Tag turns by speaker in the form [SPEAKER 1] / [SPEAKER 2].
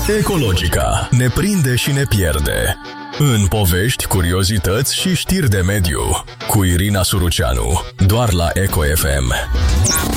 [SPEAKER 1] Ecologica ne prinde și ne pierde. În povești, curiozități și știri de mediu. Cu Irina Suruceanu. Doar la Eco FM.